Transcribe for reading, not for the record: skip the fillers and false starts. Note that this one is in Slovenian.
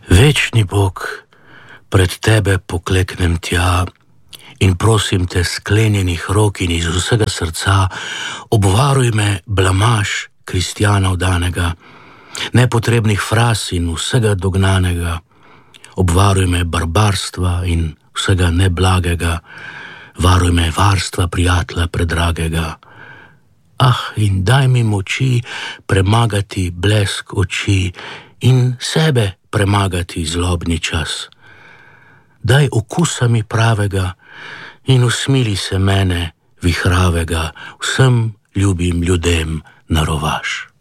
Večni Bog, pred tebe pokleknem tja in prosim te sklenjenih rok in iz vsega srca, obvaruj me blamaž kristjanov danega, nepotrebnih fraz in vsega dognanega, obvaruj me barbarstva in vsega neblagega, varuj me varstva prijatelja predragega. Ah, in daj mi moči premagati blesk oči in sebe premagati zlobni čas. Daj okusa mi pravega in usmili se mene vihravega, vsem ljubim ljudem narovaš.